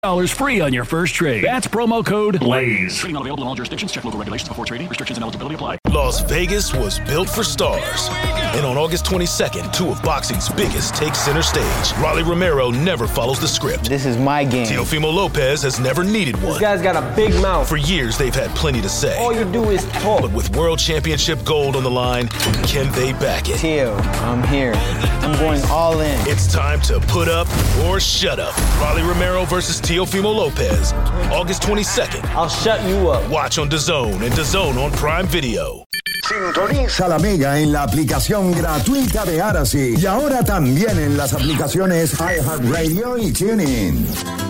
free on your first trade. That's promo code BLAZE. Trading not available in all jurisdictions. Check local regulations before trading. Restrictions and eligibility apply. Las Vegas was built for stars. And on August 22nd, two of boxing's biggest take center stage. Rolly Romero never follows the script. This is my game. Teofimo Lopez has never needed one. This guy's got a big mouth. For years, they've had plenty to say. All you do is talk. But with World Championship gold on the line, can they back it? Teo, I'm here. I'm going all in. It's time to put up or shut up. Rolly Romero versus Teofimo Lopez, August 22nd. I'll shut you up. Watch on DAZN and DAZN on Prime Video. Sintoniza la Mega en la aplicación gratuita de Aracy y ahora también en las aplicaciones iHeartRadio y TuneIn.